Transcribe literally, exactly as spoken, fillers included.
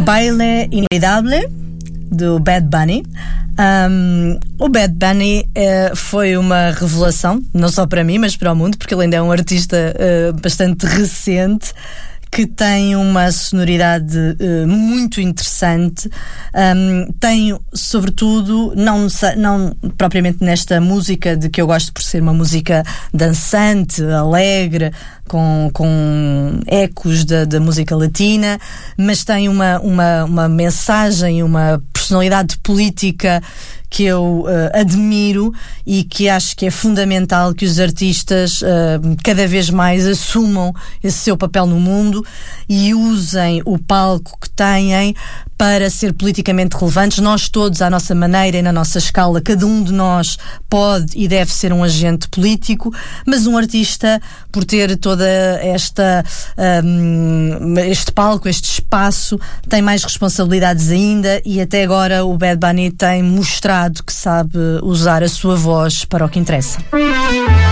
Baile Inolvidable, do Bad Bunny. Um, o Bad Bunny uh, foi uma revelação, não só para mim, mas para o mundo, porque ele ainda é um artista uh, bastante recente, que tem uma sonoridade uh, muito interessante. Um, tem, sobretudo, não, não propriamente nesta música de que eu gosto por ser uma música dançante, alegre, com, com ecos da, da música latina, mas tem uma, uma, uma mensagem, uma personalidade política que eu uh, admiro e que acho que é fundamental que os artistas uh, cada vez mais assumam esse seu papel no mundo e usem o palco que têm para ser politicamente relevantes. Nós todos, à nossa maneira e na nossa escala, cada um de nós pode e deve ser um agente político, mas um artista, por ter toda esta um, este palco, este espaço, tem mais responsabilidades ainda, e até agora o Bad Bunny tem mostrado que sabe usar a sua voz para o que interessa.